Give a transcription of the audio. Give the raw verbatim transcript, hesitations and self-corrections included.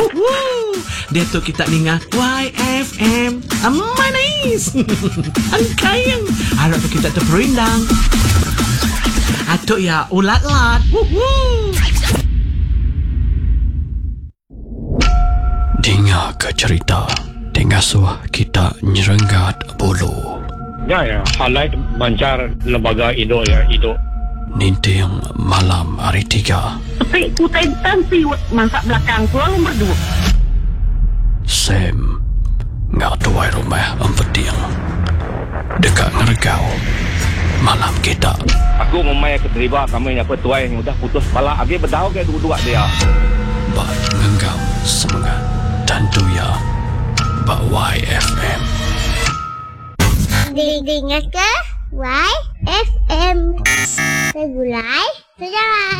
Woohoo! Dia tu kita dengar Y F M. Manis. Ang kayang. Harap tu kita terperindang. Atuk ya ulat-lat. Woohoo! Dengar ke cerita. Dengar suah kita nyerenggat bulu. Ya, ya. Halai mancar lembaga Indo ya, Indo. Ninting malam hari tiga. Tapi kutai tansi masak belakang tu lalu berdua. Sam ngak tuai rumah empeting. Dekat ngergau. Malam kita. Aku memang keterlibat kami apa tuai yang udah putus kepala. Agi berdau ke dua-dua dia. Bak ngenggau semangat. Tentu ya. Bak Y F M. Dengar ke Y F M. Segulai sejalan.